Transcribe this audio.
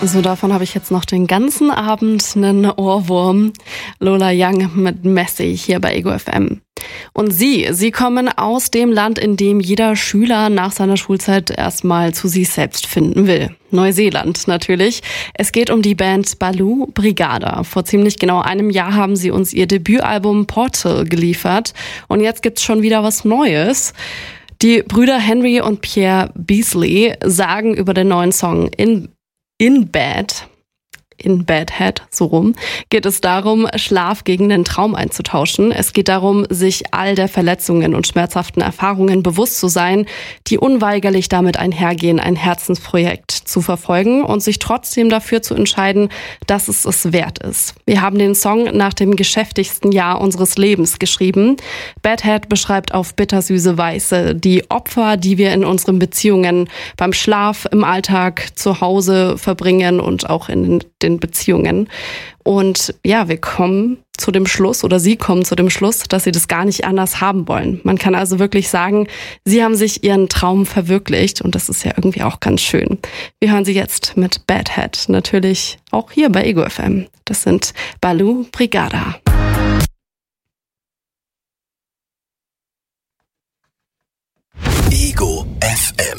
So, davon habe ich jetzt noch den ganzen Abend einen Ohrwurm. Lola Young mit Messi hier bei Ego FM. Und sie kommen aus dem Land, in dem jeder Schüler nach seiner Schulzeit erstmal zu sich selbst finden will. Neuseeland natürlich. Es geht um die Band Baloo Brigada. Vor ziemlich genau einem Jahr haben sie uns ihr Debütalbum Portal geliefert. Und jetzt gibt's schon wieder was Neues. Die Brüder Henry und Pierre Beasley sagen über den neuen Song In Bad Head, so rum, geht es darum, Schlaf gegen den Traum einzutauschen. Es geht darum, sich all der Verletzungen und schmerzhaften Erfahrungen bewusst zu sein, die unweigerlich damit einhergehen, ein Herzensprojekt zu verfolgen und sich trotzdem dafür zu entscheiden, dass es wert ist. Wir haben den Song nach dem geschäftigsten Jahr unseres Lebens geschrieben. Bad Head beschreibt auf bittersüße Weise die Opfer, die wir in unseren Beziehungen beim Schlaf, im Alltag, zu Hause verbringen und auch in den Beziehungen. Und ja, wir kommen zu dem Schluss, oder sie kommen zu dem Schluss, dass sie das gar nicht anders haben wollen. Man kann also wirklich sagen, sie haben sich ihren Traum verwirklicht und das ist ja irgendwie auch ganz schön. Wir hören sie jetzt mit Bad Head, natürlich auch hier bei Ego FM. Das sind Baloo Brigada. Ego FM.